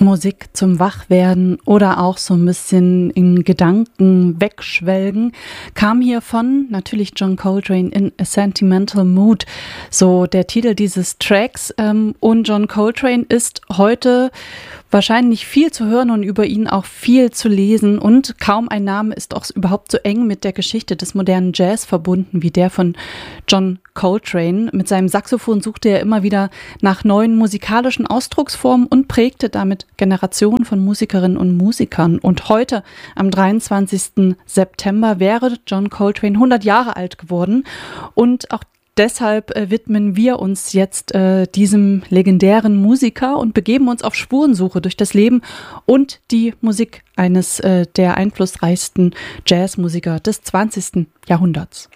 Musik zum Wachwerden oder auch so ein bisschen in Gedanken wegschwelgen, kam hier von natürlich John Coltrane in A Sentimental Mood, so der Titel dieses Tracks. Und John Coltrane ist heute wahrscheinlich viel zu hören und über ihn auch viel zu lesen, und kaum ein Name ist auch überhaupt so eng mit der Geschichte des modernen Jazz verbunden wie der von John Coltrane. Mit seinem Saxophon suchte er immer wieder nach neuen musikalischen Ausdrucksformen und prägte damit Generationen von Musikerinnen und Musikern. Und heute, am 23. September, wäre John Coltrane 100 Jahre alt geworden, und auch deshalb widmen wir uns jetzt diesem legendären Musiker und begeben uns auf Spurensuche durch das Leben und die Musik eines der einflussreichsten Jazzmusiker des 20. Jahrhunderts.